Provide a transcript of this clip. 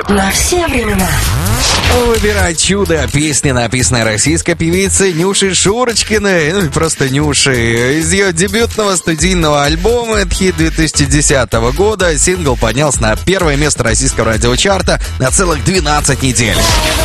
на все времена. Выбирай чудо. Песня, написанная российской певицей Нюшей Шурочкиной. Ну, просто Нюшей. Из ее дебютного студийного альбома, это хит 2010 года. Сингл поднялся на первое место российского радиочарта на целых 12 недель.